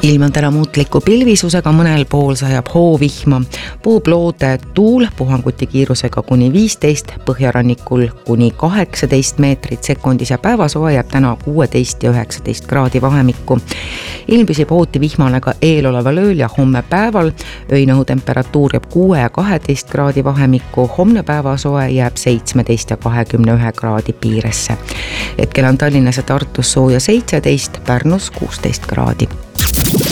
Ilm on täna muutliku pilvisusega, mõnel pool sajab hoovihma. Puhub loode tuul puhanguti kiirusega kuni 15, põhjarannikul kuni 18 meetrit sekundis ja päevasoe jääb täna 16 ja 19 kraadi vahemikku. Ilm püsib hooti vihmane ka eeloleval ööl ja homme päeval. Öine õhutemperatuur jääb 6 ja 12 kraadi vahemikku, homne päevasoe jääb 17 ja 21 kraadi piiresse. Hetkel on Tallinnas ja Tartus sooja 17, Pärnus 16 kraadi.